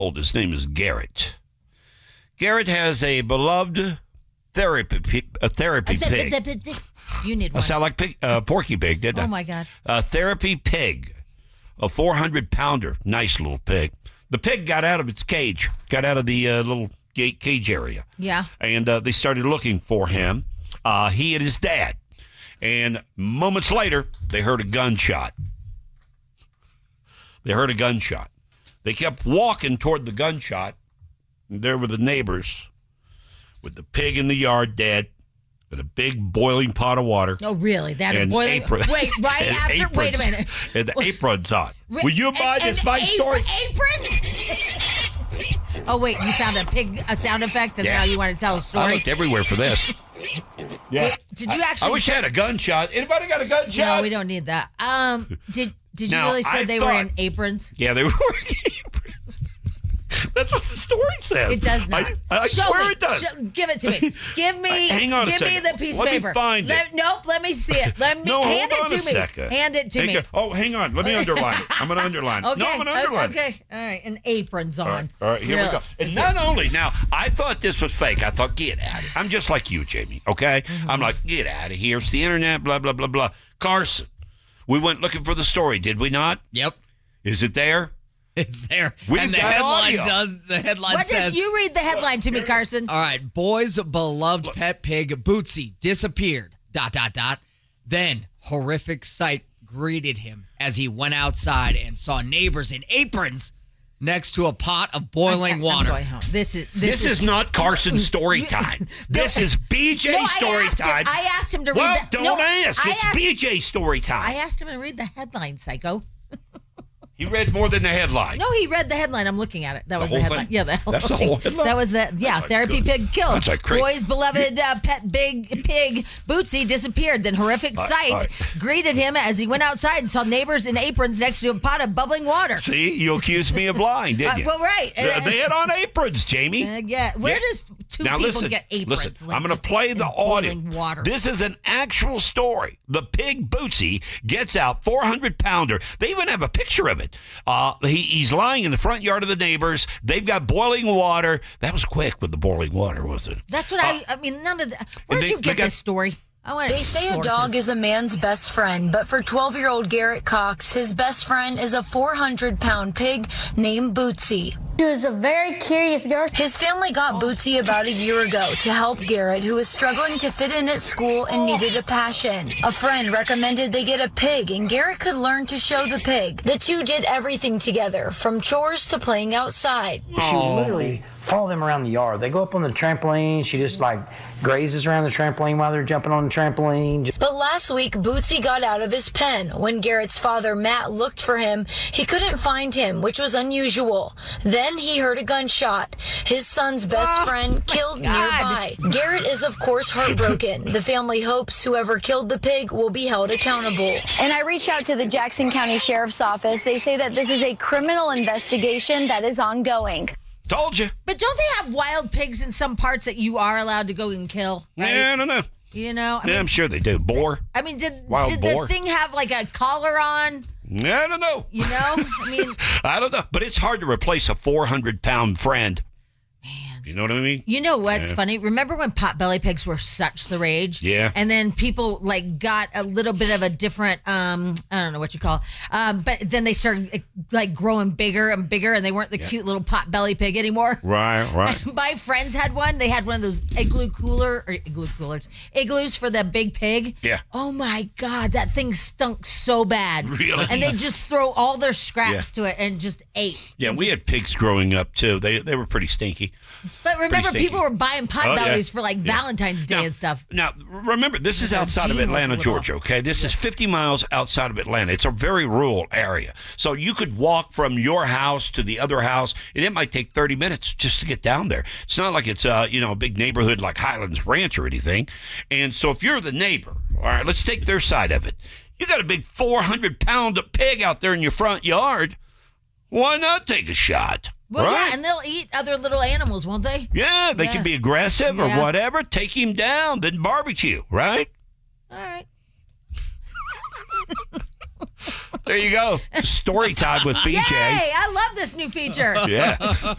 old. His name is Garrett. Garrett has a beloved therapy pig. You need I one. sound like Porky Pig, didn't I? Oh, my God. A therapy pig, a 400-pounder. Nice little pig. The pig got out of its cage, got out of the little cage area. Yeah. And they started looking for him, he and his dad. And moments later, they heard a gunshot. They kept walking toward the gunshot. And there were the neighbors with the pig in the yard dead and a big boiling pot of water. Oh, really? That and boiling? apron. Wait, right and after? aprons, Wait a minute. And the aprons on. Will you buy this fine story? Aprons? Oh, wait, you found a sound effect, and now you want to tell a story? I looked everywhere for this. Yeah. Wait, did you actually? I wish I had a gunshot. Anybody got a gunshot? No, we don't need that. Did you Now, really say I they thought- were in aprons? Yeah, they were wearing aprons. That's what the story says. It does not. I Show swear me. it does. Give it to me. Give me. Hang on a Give me second. the piece Let of me paper. find it. Nope. Let me see it. Hand hold it on to a me. second. Hand it to me. Hang on. Let me underline it. I'm going to underline it. Okay. No, I'm going to underline it. Okay. All right. And aprons on. All right, here we go. And not only, now, I thought this was fake. I thought, get out of here. I'm just like you, Jamie, okay? I'm like, get out of here. It's the internet, blah, blah, blah, blah. Carson, we went looking for the story, did we not? Yep. Is it there? It's there. We've and the got headline audio. the headline What says does you read the headline to me, Carson? all right, boy's beloved pet pig Bootsy disappeared. ... Then horrific sight greeted him as he went outside and saw neighbors in aprons next to a pot of boiling I'm water. going home. This is not Carson's story time. This is BJ story time. I asked him to read Well, the don't ask. It's BJ story time. I asked him to read the headline, psycho. He read more than the headline. No, he read the headline. I'm looking at it. That was the whole headline. thing? Yeah, the whole That's the thing. whole headline? That was the That's therapy good. pig killed. That's like crazy. Boy's beloved pet pig Bootsy disappeared. Then horrific sight greeted him as he went outside and saw neighbors in aprons next to a pot of bubbling water. See, you accused me of lying, didn't you? Well, right. They had on aprons, Jamie. Yeah. Where does two Now people listen, get aprons? listen. Like I'm going to just play the in audio. boiling water. This is an actual story. The pig Bootsy gets out, 400-pounder. They even have a picture of it. He's lying in the front yard of the neighbors. They've got boiling water. That was quick with the boiling water, wasn't it? That's what I mean, none of that. Where'd you get got- this story? They say a dog is a man's best friend, but for 12-year-old Garrett Cox, his best friend is a 400-pound pig named Bootsy. She was a very curious girl. His family got Bootsy about a year ago to help Garrett, who was struggling to fit in at school and needed a passion. A friend recommended they get a pig, and Garrett could learn to show the pig. The two did everything together, from chores to playing outside. She would literally follow them around the yard. They go up on the trampoline. She just grazes around the trampoline while they're jumping on the trampoline. But last week, Bootsy got out of his pen. When Garrett's father, Matt, looked for him, he couldn't find him, which was unusual. Then he heard a gunshot. His son's best friend killed nearby. Garrett is, of course, heartbroken. The family hopes whoever killed the pig will be held accountable. And I reached out to the Jackson County Sheriff's Office. They say that this is a criminal investigation that is ongoing. Told you. But don't they have wild pigs in some parts that you are allowed to go and kill? Right? Yeah, I don't know. You know? I Yeah, mean, I'm sure they do. Boar. I mean, did Wild boar. the thing have like a collar on? I don't know. You know? I mean, I don't know. But it's hard to replace a 400-pound friend. man. You know what I mean? You know what's funny? Remember when potbelly pigs were such the rage? Yeah. And then people got a little bit of a different, I don't know what you call it. But then they started growing bigger and bigger, and they weren't the cute little potbelly pig anymore. Right. My friends had one. They had one of those igloos for the big pig. Yeah. Oh my God, that thing stunk so bad. Really? And they just throw all their scraps to it and just ate. Yeah, we had pigs growing up, too. They were pretty stinky. But remember, stinky. people were buying potbellies for Valentine's Day and stuff. Now, remember, this is outside of Gene was Atlanta, little. Georgia, okay? This is 50 miles outside of Atlanta. It's a very rural area. So you could walk from your house to the other house, and it might take 30 minutes just to get down there. It's not like it's a big neighborhood like Highlands Ranch or anything. And so if you're the neighbor, all right, let's take their side of it. You got a big 400-pound pig out there in your front yard. Why not take a shot? Well, right? yeah, and they'll eat other little animals, won't they? Yeah, they can be aggressive or Yeah. whatever. Take him down, then barbecue, right? All right. There you go. Story time with BJ. Yay! I love this new feature. Yeah.